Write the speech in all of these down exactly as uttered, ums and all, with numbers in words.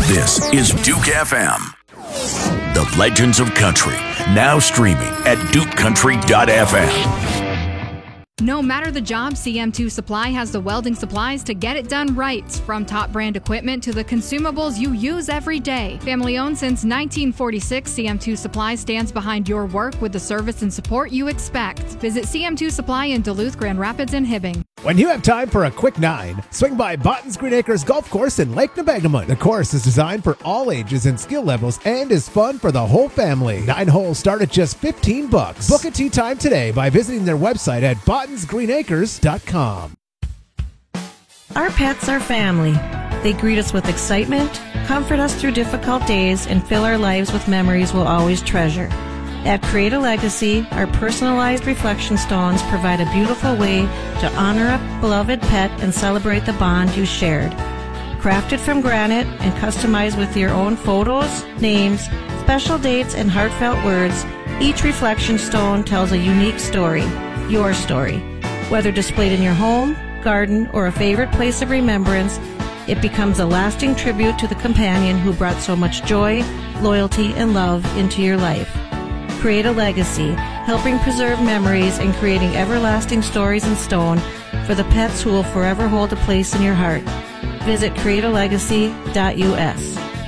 This is Duke F M. The Legends of Country, now streaming at duke country dot f m. No matter the job, C M two Supply has the welding supplies to get it done right. From top brand equipment to the consumables you use every day. Family owned since nineteen forty-six, C M two Supply stands behind your work with the service and support you expect. Visit C M two Supply in Duluth, Grand Rapids, and Hibbing. When you have time for a quick nine, swing by Botton's Green Acres Golf Course in Lake Nebagamon. The course is designed for all ages and skill levels and is fun for the whole family. Nine holes start at just fifteen bucks. Book a tee time today by visiting their website at bottons green acres dot com. Our pets are family. They greet us with excitement, comfort us through difficult days, and fill our lives with memories we'll always treasure. At Create a Legacy, our personalized reflection stones provide a beautiful way to honor a beloved pet and celebrate the bond you shared. Crafted from granite and customized with your own photos, names, special dates, and heartfelt words, each reflection stone tells a unique story, your story. Whether displayed in your home, garden, or a favorite place of remembrance, it becomes a lasting tribute to the companion who brought so much joy, loyalty, and love into your life. Create a Legacy, helping preserve memories and creating everlasting stories in stone for the pets who will forever hold a place in your heart. Visit create a legacy dot u s.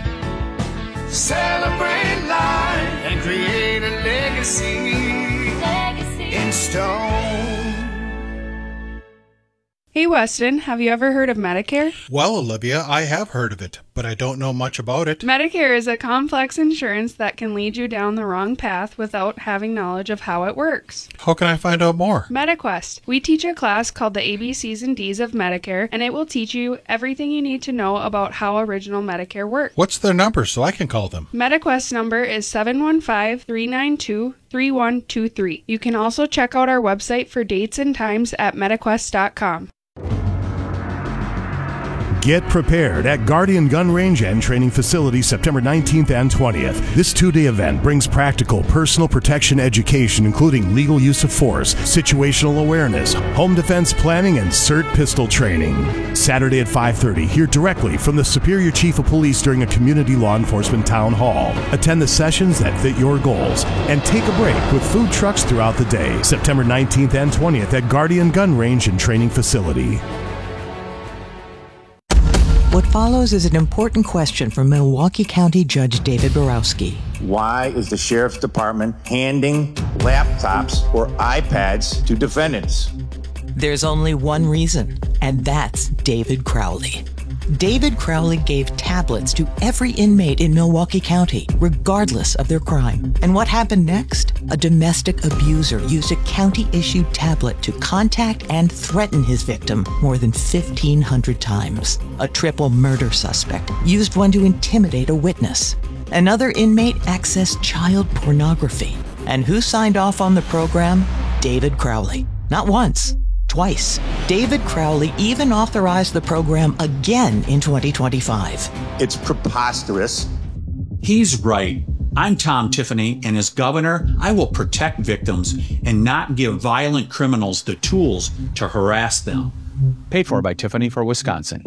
Celebrate life and create a legacy, legacy in stone. Hey Weston, have you ever heard of Medicare? Well, Olivia, I have heard of it, but I don't know much about it. Medicare is a complex insurance that can lead you down the wrong path without having knowledge of how it works. How can I find out more? MediQuest. We teach a class called the A B Cs and Ds of Medicare, and it will teach you everything you need to know about how original Medicare works. What's their number so I can call them? MediQuest number is seven one five, three nine two, three one two three. You can also check out our website for dates and times at mediquest dot com. Get prepared at Guardian Gun Range and Training Facility September nineteenth and twentieth. This two-day event brings practical personal protection education, including legal use of force, situational awareness, home defense planning, and C E R T pistol training. Saturday at five thirty, hear directly from the Superior Chief of Police during a community law enforcement town hall. Attend the sessions that fit your goals and take a break with food trucks throughout the day. September nineteenth and twentieth at Guardian Gun Range and Training Facility. What follows is an important question from Milwaukee County Judge David Borowski. Why is the Sheriff's Department handing laptops or iPads to defendants? There's only one reason, and that's David Crowley. David Crowley gave tablets to every inmate in Milwaukee County, regardless of their crime. And what happened next? A domestic abuser used a county-issued tablet to contact and threaten his victim more than fifteen hundred times. A triple murder suspect used one to intimidate a witness. Another inmate accessed child pornography. And who signed off on the program? David Crowley. Not once. Twice. David Crowley even authorized the program again in twenty twenty-five. It's preposterous. He's right. I'm Tom Tiffany, and as governor, I will protect victims and not give violent criminals the tools to harass them. Paid for by Tiffany for Wisconsin.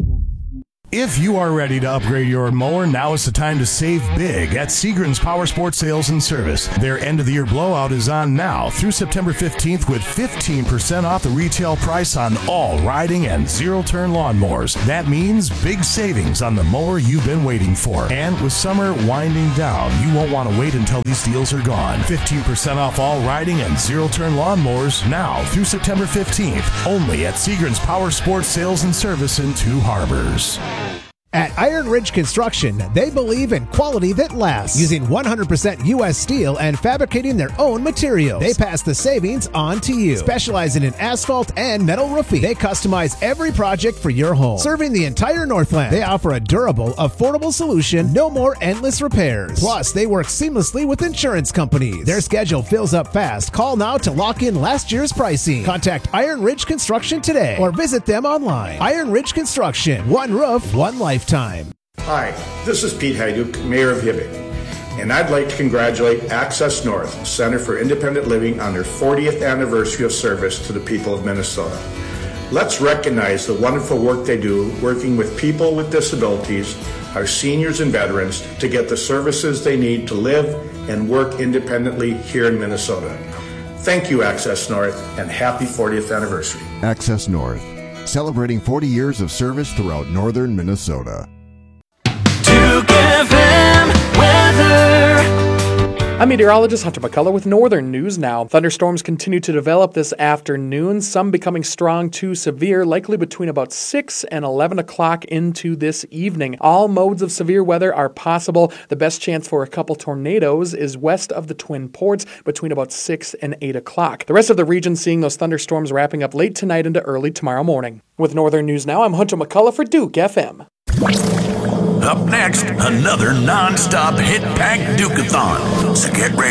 If you are ready to upgrade your mower, now is the time to save big at Seagram's Power Sports Sales and Service. Their end-of-the-year blowout is on now through September fifteenth with fifteen percent off the retail price on all riding and zero-turn lawnmowers. That means big savings on the mower you've been waiting for. And with summer winding down, you won't want to wait until these deals are gone. fifteen percent off all riding and zero-turn lawnmowers now through September fifteenth, only at Seagram's Power Sports Sales and Service in Two Harbors. At Iron Ridge Construction, they believe in quality that lasts, using one hundred percent U S steel and fabricating their own materials. They pass the savings on to you. Specializing in asphalt and metal roofing, they customize every project for your home. Serving the entire Northland, they offer a durable, affordable solution, no more endless repairs. Plus, they work seamlessly with insurance companies. Their schedule fills up fast. Call now to lock in last year's pricing. Contact Iron Ridge Construction today or visit them online. Iron Ridge Construction, one roof, one life. Time. Hi, this is Pete Hajduk, Mayor of Hibbing, and I'd like to congratulate Access North Center for Independent Living on their fortieth anniversary of service to the people of Minnesota. Let's recognize the wonderful work they do working with people with disabilities our seniors and veterans to get the services they need to live and work independently here in Minnesota. Thank you, Access North, and happy fortieth anniversary. Access North, celebrating forty years of service throughout northern Minnesota. Duke F M weather. I'm meteorologist Hunter McCullough with Northern News Now. Thunderstorms continue to develop this afternoon, some becoming strong to severe, likely between about six and eleven o'clock into this evening. All modes of severe weather are possible. The best chance for a couple tornadoes is west of the Twin Ports between about six and eight o'clock. The rest of the region seeing those thunderstorms wrapping up late tonight into early tomorrow morning. With Northern News Now, I'm Hunter McCullough for Duke F M. Up next, another non-stop hit-packed Duke-a-thon. So get ready